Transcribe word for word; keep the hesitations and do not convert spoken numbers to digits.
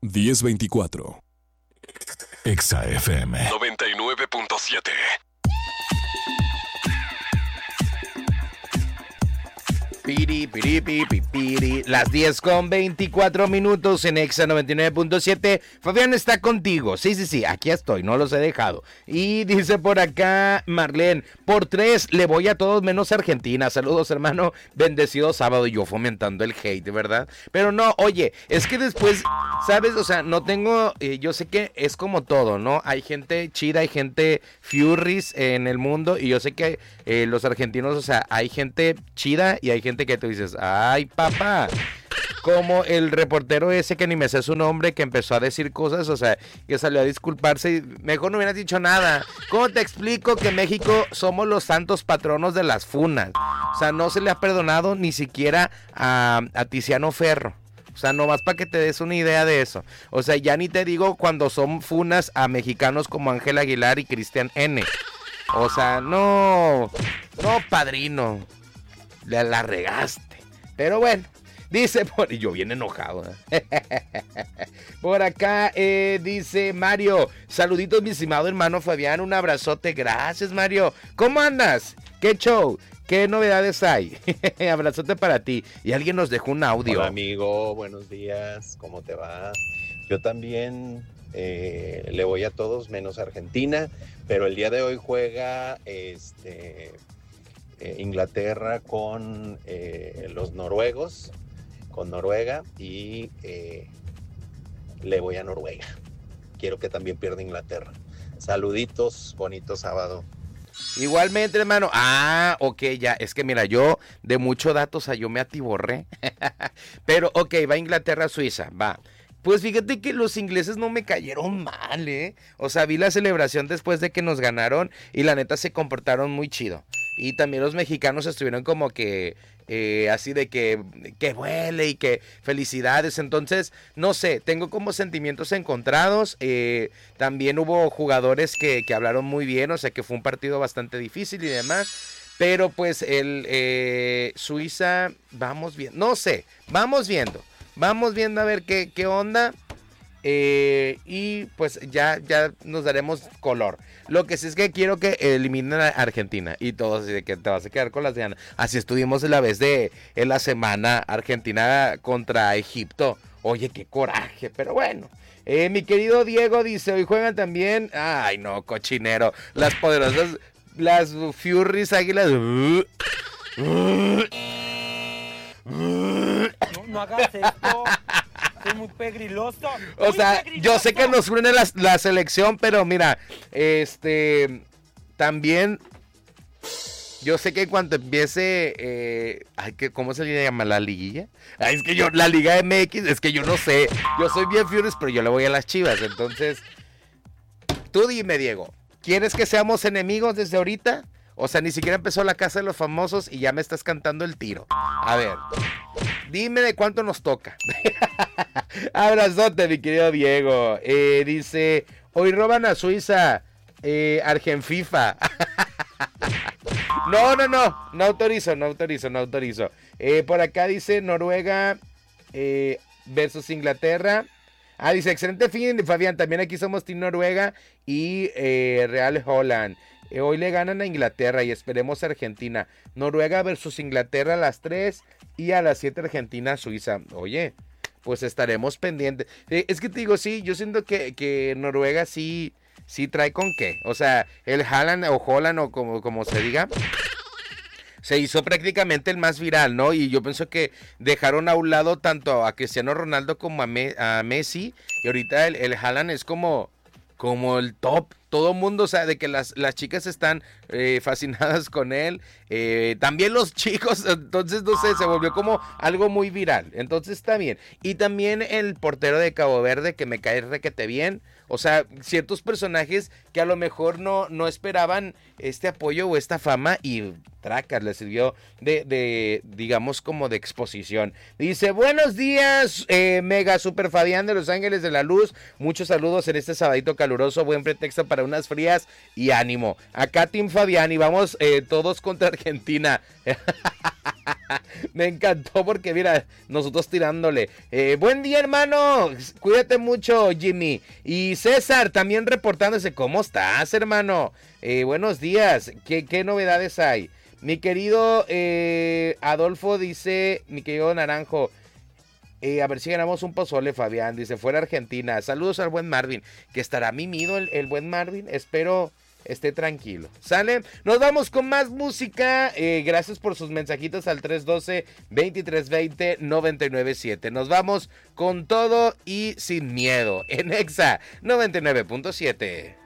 diez veinticuatro. Exa F M noventa y nueve punto siete. Piri, piri, piri, piri. Las diez con veinticuatro minutos en Exa noventa y nueve punto siete. Fabián está contigo. Sí, sí, sí, aquí estoy, no los he dejado. Y dice por acá Marlene, por tres le voy a todos menos a Argentina. Saludos, hermano, bendecido sábado. Y yo fomentando el hate, ¿verdad? Pero no, oye, es que después, ¿sabes? O sea, no tengo, eh, yo sé que es como todo, ¿no? Hay gente chida, hay gente furries en el mundo. Y yo sé que eh, los argentinos, o sea, hay gente chida y hay gente que tú dices, ay papá, como el reportero ese que ni me sé su nombre, que empezó a decir cosas, o sea, que salió a disculparse y mejor no hubieras dicho nada. ¿Cómo te explico que en México somos los santos patronos de las funas? O sea, no se le ha perdonado ni siquiera a, a Tiziano Ferro. O sea, nomás para que te des una idea de eso. O sea, ya ni te digo cuando son funas a mexicanos como Ángel Aguilar y Cristian N. O sea, no, no, padrino. La, la regaste. Pero bueno, dice por... Y yo bien enojado, ¿eh? Por acá eh, dice Mario, saluditos mi estimado hermano Fabián, un abrazote, gracias Mario. ¿Cómo andas? ¿Qué show? ¿Qué novedades hay? Abrazote para ti. Y alguien nos dejó un audio. Hola amigo, buenos días, ¿cómo te va? Yo también eh, le voy a todos menos a Argentina, pero el día de hoy juega este... Eh, Inglaterra con eh, los noruegos, con Noruega, y eh, le voy a Noruega. Quiero que también pierda Inglaterra. Saluditos, bonito sábado. Igualmente, hermano. Ah, ok, ya. Es que mira, yo de muchos datos, o sea, yo me atiborré. Pero, ok, va Inglaterra, Suiza, va. Pues fíjate que los ingleses no me cayeron mal, ¿eh? O sea, vi la celebración después de que nos ganaron y la neta se comportaron muy chido. Y también los mexicanos estuvieron como que eh, así de que, que vuele y que felicidades. Entonces, no sé, tengo como sentimientos encontrados. Eh, también hubo jugadores que, que hablaron muy bien, o sea que fue un partido bastante difícil y demás. Pero pues el eh, Suiza, vamos viendo, no sé, vamos viendo. Vamos viendo a ver qué, qué onda. Eh, y pues ya, ya nos daremos color. Lo que sí es que quiero que eliminen a Argentina. Y todo así de que te vas a quedar con las ganas. Así estuvimos en la vez de en la semana Argentina contra Egipto. Oye, qué coraje, pero bueno. Eh, mi querido Diego dice, hoy juegan también. Ay no, cochinero. Las poderosas, las Furries Águilas. No, no hagas esto. Soy muy pegriloso. O muy sea, pegriloso. yo sé que nos une la, la selección, pero mira, este, también, yo sé que cuando empiece, eh, ay, ¿cómo se le llama? ¿La liguilla? Ay, es que yo, la Liga M X, es que yo no sé. Yo soy bien Furious, pero yo le voy a las Chivas, entonces, tú dime, Diego, ¿quieres que seamos enemigos desde ahorita? O sea, ni siquiera empezó la Casa de los Famosos y ya me estás cantando el tiro. A ver, dime de cuánto nos toca. Abrazote, mi querido Diego. Eh, dice, hoy roban a Suiza, eh, Argenfifa. No, no, no, no autorizo, no autorizo, no autorizo. Eh, por acá dice Noruega eh, versus Inglaterra. Ah, dice, excelente fin, Fabián, también aquí somos Team Noruega y eh, Real Holland. Eh, hoy le ganan a Inglaterra y esperemos a Argentina. Noruega versus Inglaterra a las tres y a las siete Argentina, Suiza. Oye, pues estaremos pendientes. Eh, es que te digo, sí, yo siento que, que Noruega sí, sí trae con qué. O sea, el Haaland o Holland o como, como se diga, se hizo prácticamente el más viral, ¿no? Y yo pienso que dejaron a un lado tanto a Cristiano Ronaldo como a, Me- a Messi. Y ahorita el, el Haaland es como, como el top. Todo el mundo, o sea, de que las, las chicas están eh, fascinadas con él. Eh, también los chicos, entonces, no sé, se volvió como algo muy viral. Entonces está bien. Y también el portero de Cabo Verde, que me cae requete bien. O sea, ciertos personajes que a lo mejor no, no esperaban este apoyo o esta fama y tracas, le sirvió de, de, digamos, como de exposición. Dice, buenos días, eh, Mega Super Fabián de Los Ángeles de la Luz. Muchos saludos en este sabadito caluroso. Buen pretexto para para unas frías y ánimo. Acá Team Fabián y vamos eh, todos contra Argentina. Me encantó porque mira, nosotros tirándole. Eh, buen día, hermano. Cuídate mucho, Jimmy. Y César también reportándose. ¿Cómo estás, hermano? Eh, buenos días. ¿Qué, qué novedades hay? Mi querido eh, Adolfo dice, mi querido Naranjo, eh, a ver si ganamos un pozole, Fabián. Dice, fuera Argentina. Saludos al buen Marvin. Que estará mimido el, el buen Marvin. Espero esté tranquilo. ¿Sale? Nos vamos con más música. Eh, gracias por sus mensajitos al tres uno dos, dos tres dos cero, nueve nueve siete. Nos vamos con todo y sin miedo en Exa noventa y nueve punto siete.